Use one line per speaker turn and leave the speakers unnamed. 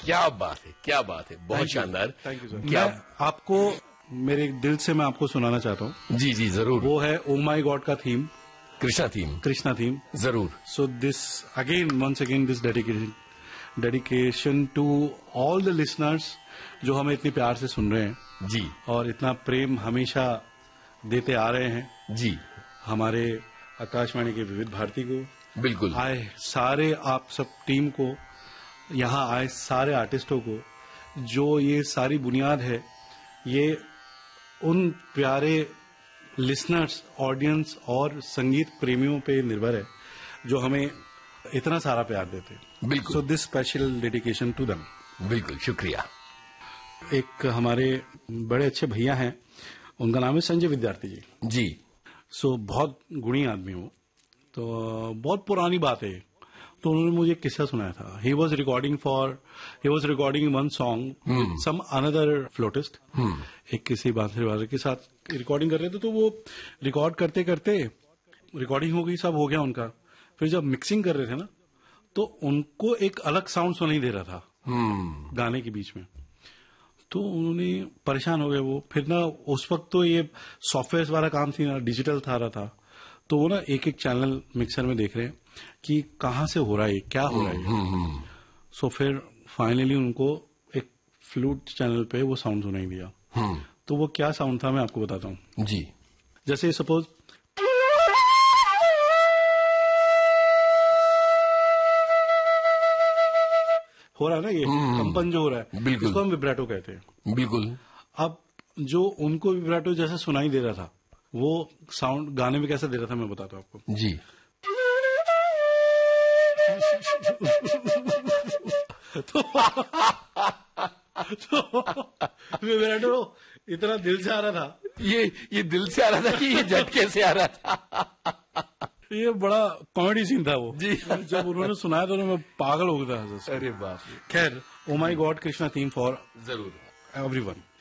क्या बात है, क्या बात है, बहुत शानदार।
Thank you sir.
क्या
आपको मेरे दिल से मैं आपको सुनाना चाहता हूँ।
जी जी जरूर।
वो है ओ माई गॉड का थीम,
कृष्णा थीम
जरूर। So this again once again this dedication to all the listeners जो हमें इतने प्यार से सुन रहे हैं
जी,
और इतना प्रेम हमेशा देते आ रहे हैं
जी
हमारे आकाशवाणी के विविध भारती को,
बिल्कुल।
आए सारे आप सब टीम को, यहाँ आए सारे आर्टिस्टों को, जो ये सारी बुनियाद है ये उन प्यारे लिसनर्स, ऑडियंस और संगीत प्रेमियों पे निर्भर है जो हमें इतना सारा प्यार देते हैं।
बिल्कुल।
So this special dedication to them.
बिल्कुल, शुक्रिया।
एक हमारे बड़े अच्छे भैया हैं, उनका नाम है संजय विद्यार्थी जी।
जी।
सो बहुत गुणी आदमी हो, तो बहुत पुरानी बात है। तो उन्होंने मुझे एक किस्सा सुनाया था। He was recording one song with some another फ्लोटिस्ट। एक किसी बांसुरी वाले के साथ रिकॉर्डिंग कर रहे थे, तो वो रिकॉर्ड करते करते रिकॉर्डिंग हो गई, सब हो गया उनका। फिर जब मिक्सिंग कर रहे थे ना, तो उनको एक अलग साउंड सुनाई दे रहा था गाने के बीच में। तो उन्होंने परेशान हो गए वो। फिर ना उस वक्त तो ये सॉफ्टवेयर वाला काम थी ना, डिजिटल था रहा था, तो वो ना एक एक चैनल मिक्सर में देख रहे हैं कि कहाँ से हो रहा है, क्या हो रहा है। सो फिर फाइनली उनको एक फ्लूट चैनल पे वो साउंड सुनाई दिया। तो वो क्या साउंड था मैं आपको बताता हूँ
जी।
जैसे सपोज हो रहा है ना, ये कंपन जो हो रहा है,
बिल्कुल।
इसको हम विब्राटो कहते हैं।
बिल्कुल।
अब जो उनको विब्राटो जैसे सुनाई दे रहा था, वो साउंड गाने में कैसे दे रहा था मैं बताता हूँ आपको
जी।
तो विब्राटो इतना दिल से आ रहा था।
ये दिल से आ रहा था कि ये झटके से आ रहा था?
ये बड़ा कॉमेडी सीन था वो
जी।
जब उन्होंने सुनाया तो मैं पागल हो गया था।
अरे बाप रे।
खैर, ओ माई गॉड कृष्णा थीम फॉर
जरूर
एवरीवन।